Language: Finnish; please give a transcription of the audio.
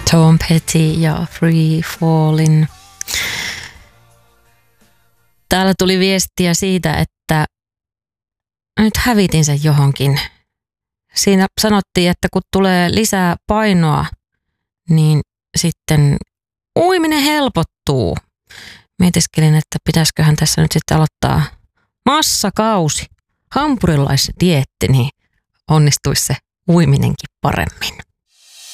Tom Petty ja Free Fallin. Täällä tuli viestiä siitä, että nyt hävitin sen johonkin. Siinä sanottiin, että kun tulee lisää painoa, niin sitten uiminen helpottuu. Mietiskelin, että pitäisiköhän tässä nyt sitten aloittaa massakausi, hampurilaisdieetti, niin onnistuisi se uiminenkin paremmin.